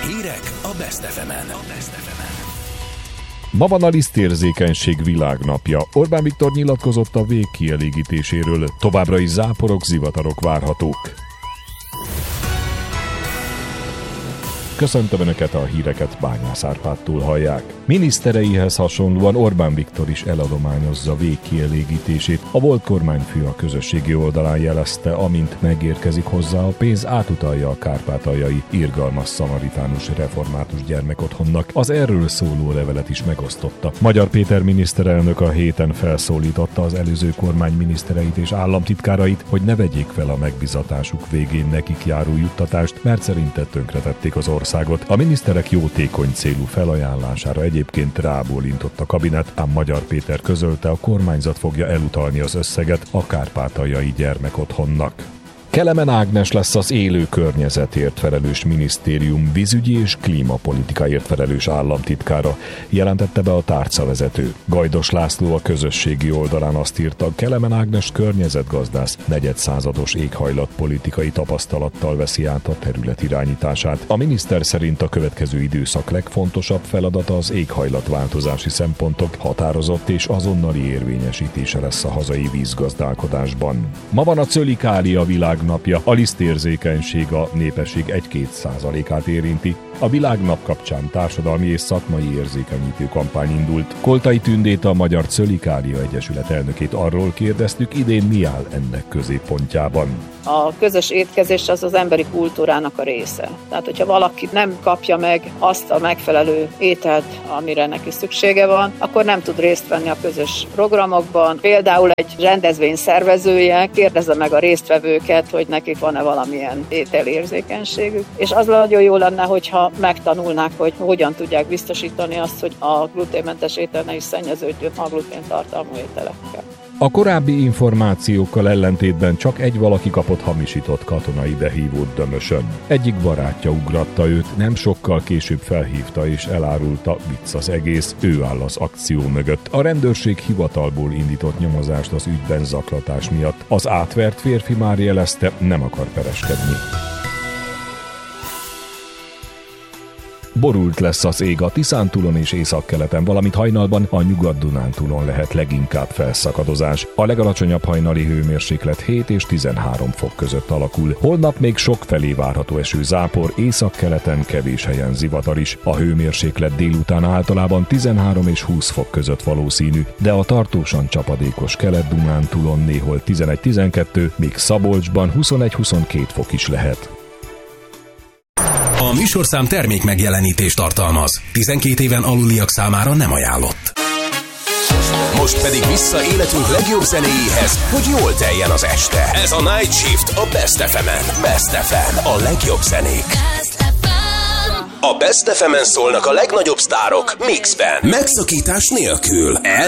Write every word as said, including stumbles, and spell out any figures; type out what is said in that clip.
Hírek a Best ef emen. Ma van a lisztérzékenység világnapja. Orbán Viktor nyilatkozott a vég kielégítéséről. Továbbra is záporok, zivatarok várhatók. Köszöntöm Önöket, a híreket Bányász Árpádtól hallják. Minisztereihez hasonlóan Orbán Viktor is eladományozza vég kielégítését. A volt kormányfő a közösségi oldalán jelezte, amint megérkezik hozzá a pénz, átutalja a kárpátaljai irgalmas szamaritánus református gyermekotthonnak. Az erről szóló levelet is megosztotta. Magyar Péter miniszterelnök a héten felszólította az előző kormány minisztereit és államtitkárait, hogy ne vegyék fel a megbizatásuk végén nekik járó juttatást, mert szerinte tönkretették az országot. A miniszterek jótékony célú felajánlására egyébként rábólintott a kabinet, ám Magyar Péter közölte, a kormányzat fogja elutalni az összeget a kárpátaljai gyermekotthonnak. Kelemen Ágnes lesz az élő környezetért felelős minisztérium vízügyi és klímapolitikáért felelős államtitkára, jelentette be a tárcavezető. Gajdos László a közösségi oldalán azt írta, Kelemen Ágnes környezetgazdász negyedszázados éghajlatpolitikai tapasztalattal veszi át a terület irányítását. A miniszter szerint a következő időszak legfontosabb feladata az éghajlatváltozási szempontok határozott és azonnali érvényesítése lesz a hazai vízgazdálkodásban. Ma van a Cölikália világ napja. A lisztérzékenység a népesség egy-két százalékát érinti. A világnap kapcsán társadalmi és szakmai érzékenyítő kampány indult. Koltai Tündét, a Magyar Cölikália Egyesület elnökét arról kérdeztük, idén mi áll ennek középpontjában. A közös étkezés az az emberi kultúrának a része. Tehát, hogyha valaki nem kapja meg azt a megfelelő ételt, amire neki szüksége van, akkor nem tud részt venni a közös programokban. Például egy rendezvény szervezője kérdezze meg a résztvevőket, hogy nekik van-e valamilyen ételérzékenységük. És az nagyon jó lenne, hogyha megtanulnák, hogy hogyan tudják biztosítani azt, hogy a gluténmentes étel ne is szennyeződjön a gluténtartalmú ételekkel. A korábbi információkkal ellentétben csak egy valaki kapott hamisított katonai behívót Dömösön. Egyik barátja ugratta őt, nem sokkal később felhívta és elárulta, vicc az egész, ő áll az akció mögött. A rendőrség hivatalból indított nyomozást az ügyben zaklatás miatt. Az átvert férfi már jelezte, nem akar pereskedni. Borult lesz az ég a Tiszántúlon és északkeleten, valamint hajnalban a Nyugat-Dunántúlon lehet leginkább felszakadozás. A legalacsonyabb hajnali hőmérséklet hét és tizenhárom fok között alakul. Holnap még sokfelé várható eső, zápor, északkeleten kevés helyen zivatar is. A hőmérséklet délután általában tizenhárom és húsz fok között valószínű, de a tartósan csapadékos Kelet-Dunántúlon néhol tizenegy-tizenkettő, míg Szabolcsban huszonegy-huszonkettő fok is lehet. A műsorszám termék megjelenítést tartalmaz. tizenkét éven aluliak számára nem ajánlott. Most pedig vissza életünk legjobb zenéjéhez, hogy jól teljen az este. Ez a Night Shift a Best ef emen. Best ef em, a legjobb zenék. A Best ef emen szólnak a legnagyobb sztárok mixben. Megszakítás nélkül.